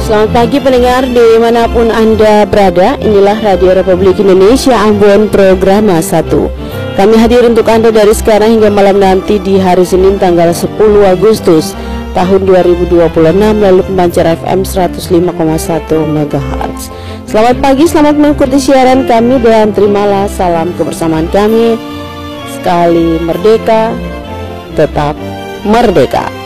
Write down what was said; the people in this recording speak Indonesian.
Selamat pagi pendengar dimanapun Anda berada. Inilah Radio Republik Indonesia Ambon Program 1. Kami hadir untuk Anda dari sekarang hingga malam nanti di hari Senin tanggal 10 Agustus tahun 2026 melalui pemancar FM 105,1 MHz. Selamat pagi, selamat mengikuti siaran kami dan terimalah salam kebersamaan kami. Sekali merdeka, tetap merdeka.